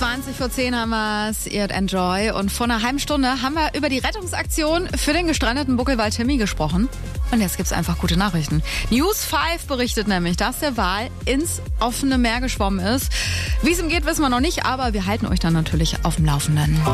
20:10 haben wir es, ihr Enjoy. Und vor einer halben Stunde haben wir über die Rettungsaktion für den gestrandeten Buckelwal Timmy gesprochen. Und jetzt gibt's einfach gute Nachrichten. News 5 berichtet nämlich, dass der Wal ins offene Meer geschwommen ist. Wie es ihm geht, wissen wir noch nicht, aber wir halten euch dann natürlich auf dem Laufenden.